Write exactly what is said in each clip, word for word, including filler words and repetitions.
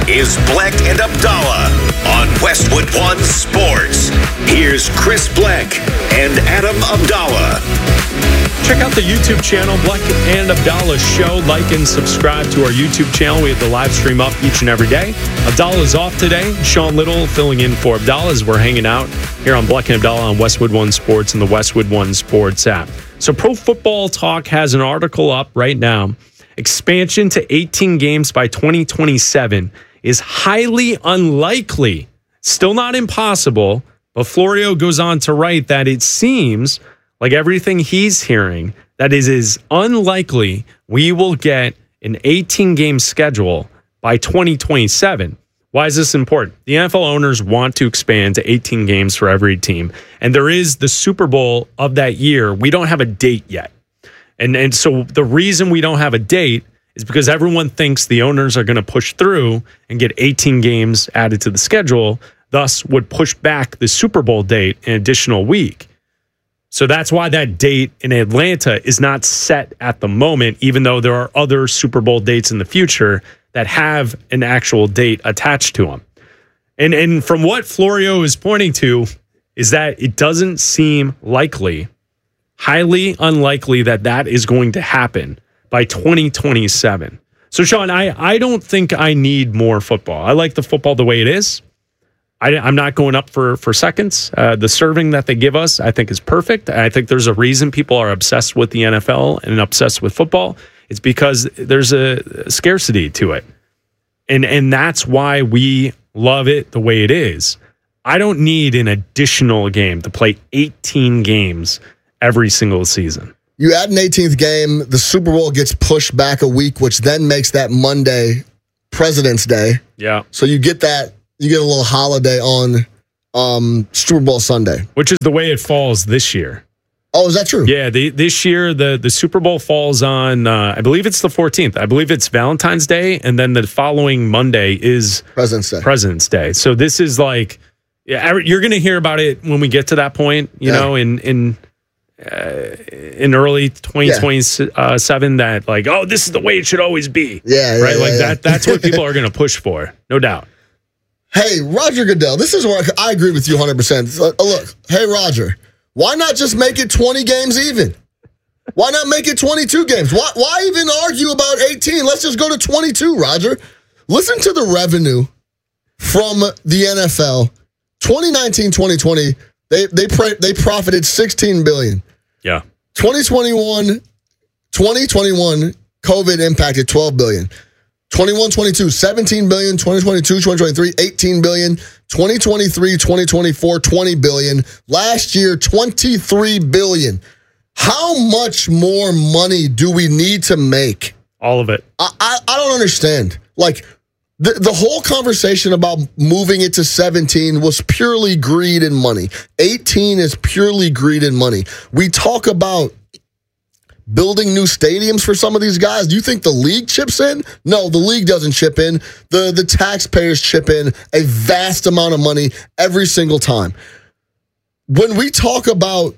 is Bleck and Abdallah on Westwood One Sports. Here's Chris Bleck and Adam Abdallah. Check out the YouTube channel, Bleck and Abdallah Show. Like and subscribe to our YouTube channel. We have the live stream up each and every day. Abdallah's off today. Sean Little filling in for Abdallah as we're hanging out here on Bleck and Abdallah on Westwood One Sports and the Westwood One Sports app. So Pro Football Talk has an article up right now. Expansion to eighteen games by twenty twenty-seven is highly unlikely. Still not impossible, but Florio goes on to write that it seems like everything he's hearing, that it is unlikely we will get an eighteen-game schedule by twenty twenty-seven. Why is this important? The N F L owners want to expand to eighteen games for every team, and there is the Super Bowl of that year. We don't have a date yet. And, and so the reason we don't have a date is because everyone thinks the owners are going to push through and get eighteen games added to the schedule, thus would push back the Super Bowl date an additional week. So that's why that date in Atlanta is not set at the moment, even though there are other Super Bowl dates in the future that have an actual date attached to them. And, and from what Florio is pointing to is that it doesn't seem likely, highly unlikely that that is going to happen by twenty twenty-seven. So, Sean, I, I don't think I need more football. I like the football the way it is. I, I'm not going up for, for seconds. Uh, the serving that they give us, I think, is perfect. I think there's a reason people are obsessed with the N F L and obsessed with football. It's because there's a scarcity to it. And, and that's why we love it the way it is. I don't need an additional game to play eighteen games every single season. You add an eighteenth game, the Super Bowl gets pushed back a week, which then makes that Monday President's Day. Yeah. So you get that. You get a little holiday on um, Super Bowl Sunday. Which is the way it falls this year. Oh, is that true? Yeah, the, this year the, the Super Bowl falls on, uh, I believe it's the fourteenth. I believe it's Valentine's Day, and then the following Monday is President's Day. President's Day. So this is like, yeah, you're going to hear about it when we get to that point, you yeah. know, in in uh, in early twenty twenty-seven yeah. that like, oh, this is the way it should always be. Yeah, yeah right. Yeah, like yeah. that. That's what people are going to push for, no doubt. Hey, Roger Goodell, this is where I, I agree with you one hundred percent. Uh, look, hey, Roger, why not just make it twenty games even? Why not make it twenty-two games? Why, why even argue about eighteen? Let's just go to twenty-two, Roger. Listen to the revenue from the N F L. twenty nineteen twenty twenty, they they they profited sixteen billion dollars. Yeah. twenty twenty-one, twenty twenty-one, COVID impacted twelve billion dollars. twenty-one twenty-two, seventeen billion dollars. twenty twenty-two twenty twenty-three, eighteen billion dollars. twenty twenty-three twenty twenty-four, twenty billion dollars. Last year, twenty-three billion dollars. How much more money do we need to make? All of it. I, I, I don't understand. Like, the, the whole conversation about moving it to seventeen was purely greed and money. eighteen is purely greed and money. We talk about building new stadiums for some of these guys. Do you think the league chips in? No, the league doesn't chip in. The, the taxpayers chip in a vast amount of money every single time. When we talk about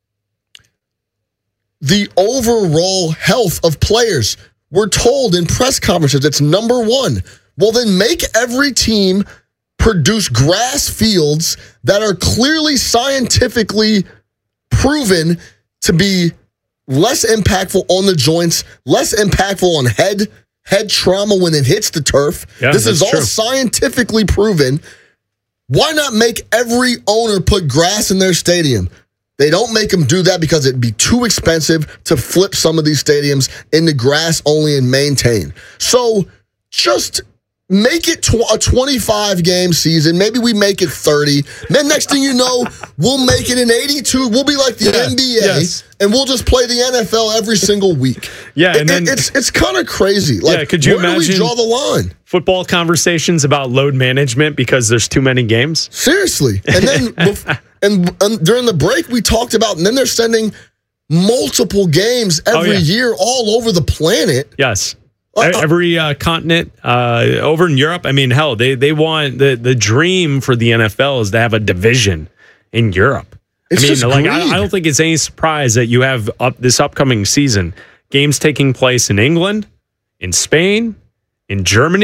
the overall health of players, we're told in press conferences it's number one. Well, then make every team produce grass fields that are clearly scientifically proven to be less impactful on the joints, less impactful on head head trauma when it hits the turf. Yeah, this is all true. scientifically proven. Why not make every owner put grass in their stadium? They don't make them do that because it'd be too expensive to flip some of these stadiums into grass only and maintain. So just make it tw- a twenty-five game season. Maybe we make it thirty. Then next thing you know, we'll make it an eighty-two. We'll be like the yeah, N B A, yes. and we'll just play the N F L every single week. Yeah, it, and then it, it's it's kind of crazy. Like, yeah, could you where imagine do we draw the line? Football conversations about load management because there's too many games? Seriously, and then bef- and, and during the break we talked about, and then they're sending multiple games every oh, yeah. year all over the planet. Yes. Every uh, continent uh, over in Europe. I mean, hell, they they want the, the dream for the N F L is to have a division in Europe. It's I mean, just like greed. I, I don't think it's any surprise that you have up this upcoming season games taking place in England, in Spain, in Germany,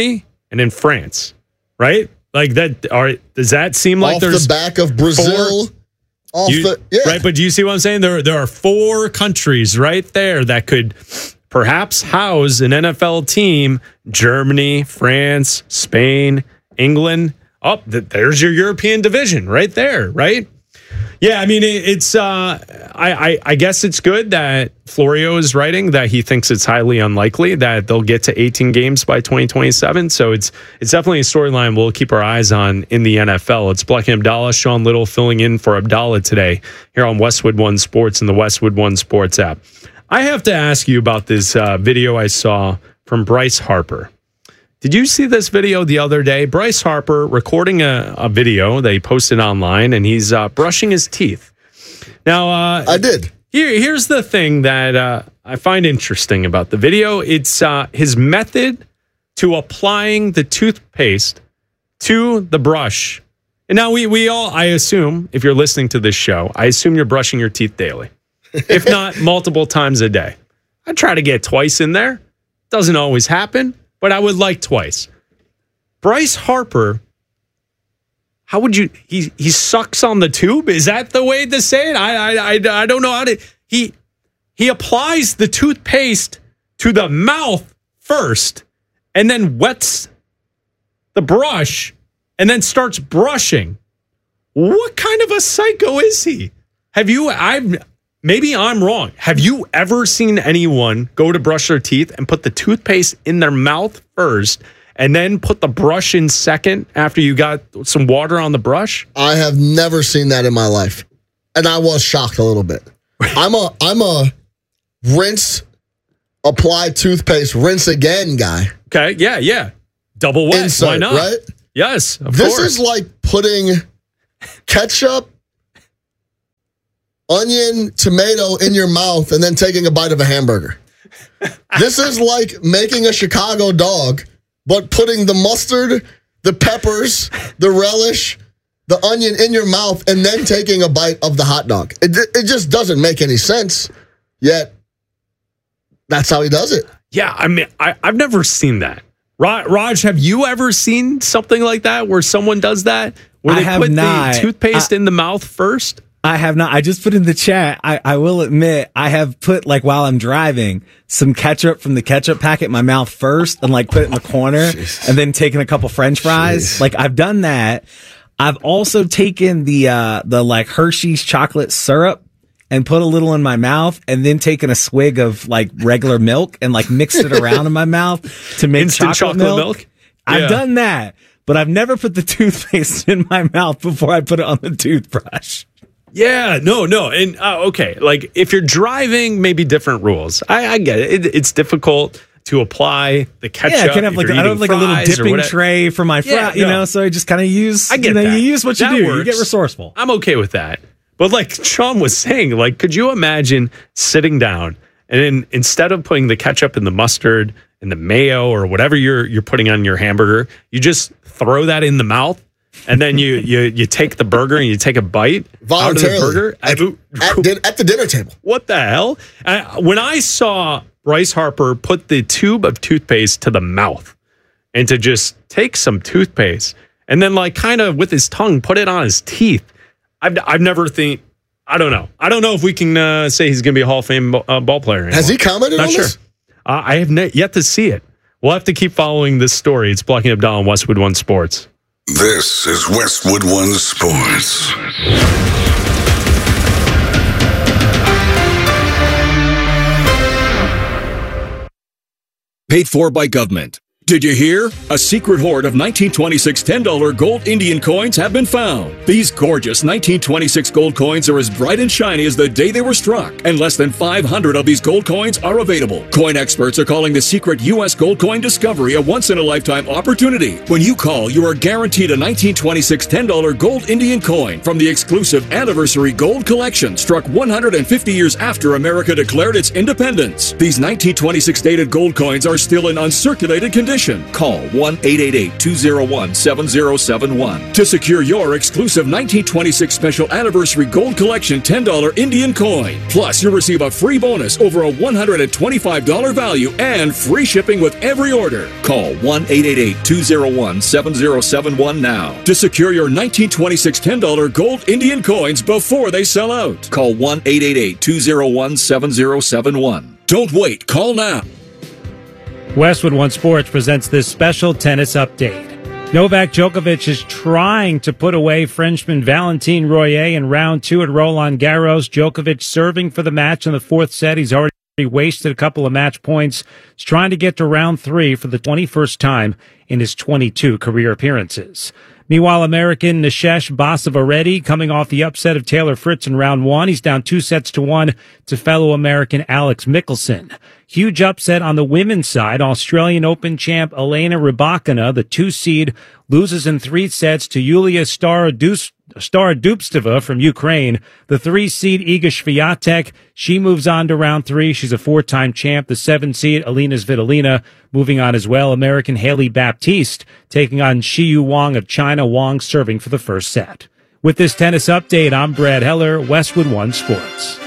and then France, right? Like that. Are, does that seem like off there's the back of Brazil? Four, off you, the yeah. Right, but do you see what I'm saying? There, there are four countries right there that could perhaps house an N F L team. Germany, France, Spain, England. Oh, there's your European division right there, right? Yeah, I mean, it's. Uh, I, I I guess it's good that Florio is writing that he thinks it's highly unlikely that they'll get to eighteen games by twenty twenty-seven. So it's it's definitely a storyline we'll keep our eyes on in the N F L. It's Bleck and Abdallah, Sean Little filling in for Abdallah today here on Westwood One Sports and the Westwood One Sports app. I have to ask you about this uh, video I saw from Bryce Harper. Did you see this video the other day? Bryce Harper recording a, a video that he posted online, and he's uh, brushing his teeth. Now, uh, I did. Here, here's the thing that uh, I find interesting about the video. It's uh, his method to applying the toothpaste to the brush. And now we we all, I assume, if you're listening to this show, I assume you're brushing your teeth daily, if not multiple times a day. I try to get twice in there. Doesn't always happen. But I would like twice. Bryce Harper, how would you, he he sucks on the tube? Is that the way to say it? I I I, I don't know how to, he, he applies the toothpaste to the mouth first and then wets the brush and then starts brushing. What kind of a psycho is he? Have you, I've, maybe I'm wrong. Have you ever seen anyone go to brush their teeth and put the toothpaste in their mouth first and then put the brush in second after you got some water on the brush? I have never seen that in my life. And I was shocked a little bit. I'm a I'm a rinse, apply toothpaste, rinse again guy. Okay, yeah, yeah. Double wet. Insert, why not? right? Yes, of this course. is like putting ketchup, onion, tomato in your mouth and then taking a bite of a hamburger. This is like making a Chicago dog, but putting the mustard, the peppers, the relish, the onion in your mouth and then taking a bite of the hot dog. It, it just doesn't make any sense, yet that's how he does it. Yeah, I mean, I, I've never seen that. Raj, have you ever seen something like that where someone does that? Where I they have put not. the toothpaste I, in the mouth first? I have not. I just put in the chat. I, I will admit, I have put, like, while I'm driving, some ketchup from the ketchup packet in my mouth first and, like, put it in the corner Jesus. and then taken a couple French fries. Jeez. Like, I've done that. I've also taken the, uh, the, like, Hershey's chocolate syrup and put a little in my mouth and then taken a swig of, like, regular milk and, like, mixed it around in my mouth to make Instant chocolate, chocolate milk. milk? I've Yeah. done that, but I've never put the toothpaste in my mouth before I put it on the toothbrush. Yeah, no, no. And, uh, okay, like, if you're driving, maybe different rules. I, I get it. it. It's difficult to apply the ketchup. Yeah, I can have like I don't have like a little dipping tray for my fry, Yeah, you no. know. So I just kind of use. I get you know, that. You use what you That do. works. You get resourceful. I'm okay with that. But like Sean was saying, like, could you imagine sitting down and then instead of putting the ketchup and the mustard and the mayo or whatever you're you're putting on your hamburger, you just throw that in the mouth and then you you you take the burger and you take a bite out of the burger at, at, din- at the dinner table. What the hell? I, when I saw Bryce Harper put the tube of toothpaste to the mouth and to just take some toothpaste and then like kind of with his tongue put it on his teeth, I've I've never think I don't know. I don't know if we can uh, say he's going to be a Hall of Fame uh, ball player anymore. Has he commented Not on sure. this? Uh, I have ne- yet to see it. We'll have to keep following this story. It's Bleck and Abdallah on Westwood One Sports. This is Westwood One Sports. Paid for by government. Did you hear? A secret hoard of nineteen twenty-six ten dollar gold Indian coins have been found. These gorgeous nineteen twenty-six gold coins are as bright and shiny as the day they were struck, and less than five hundred of these gold coins are available. Coin experts are calling the secret U S gold coin discovery a once-in-a-lifetime opportunity. When you call, you are guaranteed a nineteen twenty-six ten dollar gold Indian coin from the exclusive Anniversary Gold Collection, struck one hundred fifty years after America declared its independence. These nineteen twenty-six dated gold coins are still in uncirculated condition. admission. Call one eight eight eight, two oh one, seven oh seven one to secure your exclusive nineteen twenty-six Special Anniversary Gold Collection ten dollar Indian coin. Plus, you'll receive a free bonus over a one hundred twenty-five dollars value and free shipping with every order. Call one eight eight eight, two oh one, seven oh seven one now to secure your nineteen twenty-six ten dollar gold Indian coins before they sell out. Call one eight eight eight, two oh one, seven oh seven one. Don't wait. Call now. Westwood One Sports presents this special tennis update. Novak Djokovic is trying to put away Frenchman Valentin Royer in round two at Roland Garros. Djokovic serving for the match in the fourth set. He's already wasted a couple of match points. He's trying to get to round three for the twenty-first time in his twenty-two career appearances. Meanwhile, American Nishesh Basavareddy coming off the upset of Taylor Fritz in round one. He's down two sets to one to fellow American Alex Mickelson. Huge upset on the women's side. Australian Open champ Elena Rybakina, the two seed, loses in three sets to Yulia Starodubtseva from Ukraine. The three seed Iga Swiatek, she moves on to round three. She's a four-time champ. The seven seed Alina Svitolina moving on as well. American Haley Baptiste taking on Xiyu Wang of China. Wang serving for the first set. With this tennis update, I'm Brad Heller, Westwood One Sports.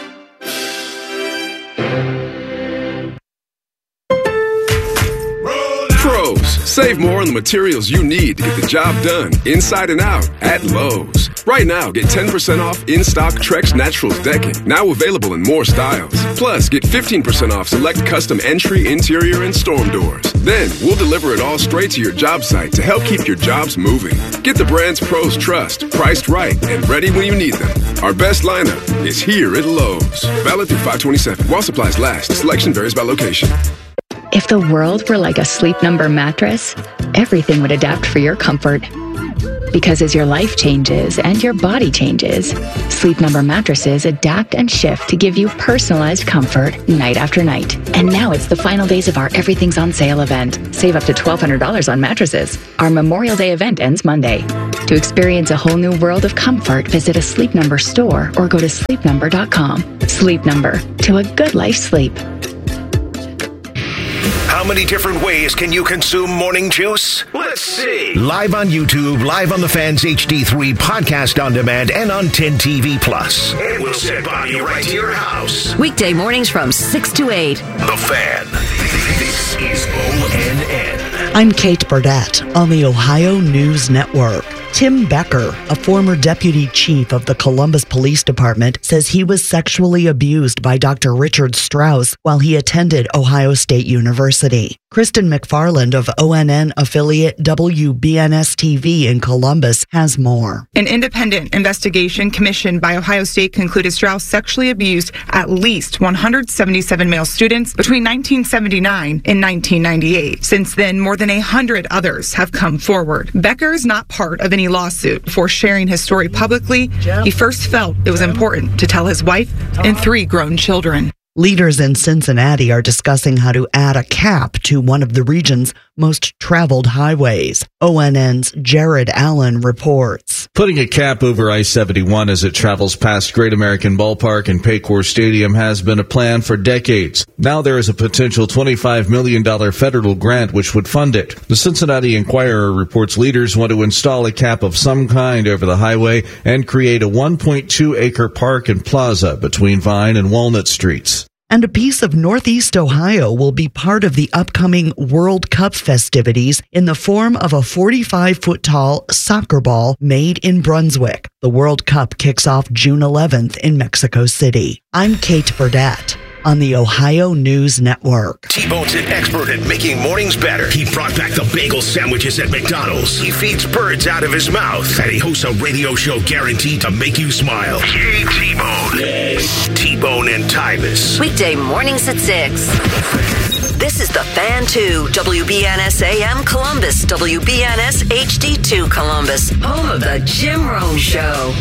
Pros, save more on the materials you need to get the job done inside and out at Lowe's. Right now, get ten percent off in-stock Trex Naturals decking, now available in more styles. Plus, get fifteen percent off select custom entry, interior, and storm doors. Then, we'll deliver it all straight to your job site to help keep your jobs moving. Get the brands pros trust, priced right, and ready when you need them. Our best lineup is here at Lowe's. Valid through five twenty-seven. While supplies last, selection varies by location. If the world were like a Sleep Number mattress, everything would adapt for your comfort. Because as your life changes and your body changes, Sleep Number mattresses adapt and shift to give you personalized comfort night after night. And now it's the final days of our Everything's on Sale event. Save up to twelve hundred dollars on mattresses. Our Memorial Day event ends Monday. To experience a whole new world of comfort, visit a Sleep Number store or go to sleep number dot com. Sleep Number, to a good life sleep. How many different ways can you consume morning juice? Let's see. Live on YouTube, live on the Fans H D three, podcast on demand, and on ten T V Plus. And we'll send Bonnie right to your house. Weekday mornings from six to eight. The Fan. This is O N N. I'm Kate Burdett on the Ohio News Network. Tim Becker, a former deputy chief of the Columbus Police Department, says he was sexually abused by Doctor Richard Strauss while he attended Ohio State University. Kristen McFarland of O N N affiliate W B N S T V in Columbus has more. An independent investigation commissioned by Ohio State concluded Strauss sexually abused at least one hundred seventy-seven male students between nineteen seventy-nine and nineteen ninety-eight. Since then, more than one hundred others have come forward. Becker is not part of any lawsuit. For sharing his story publicly, he first felt it was important to tell his wife and three grown children. Leaders in Cincinnati are discussing how to add a cap to one of the region's most traveled highways. O N N's Jared Allen reports. Putting a cap over I seventy-one as it travels past Great American Ballpark and Paycor Stadium has been a plan for decades. Now there is a potential twenty-five million dollars federal grant which would fund it. The Cincinnati Enquirer reports leaders want to install a cap of some kind over the highway and create a one point two acre park and plaza between Vine and Walnut Streets. And a piece of Northeast Ohio will be part of the upcoming World Cup festivities in the form of a forty-five foot tall soccer ball made in Brunswick. The World Cup kicks off June eleventh in Mexico City. I'm Kate Burdett on the Ohio News Network. T-Bone's an expert at making mornings better. He brought back the bagel sandwiches at McDonald's. He feeds birds out of his mouth. And he hosts a radio show guaranteed to make you smile. Yay, T-Bone. Yes. T-Bone and Tyvis. Weekday mornings at six. This is the Fan two, W B N S A M Columbus, W B N S H D two Columbus, home of the Jim Rome Show.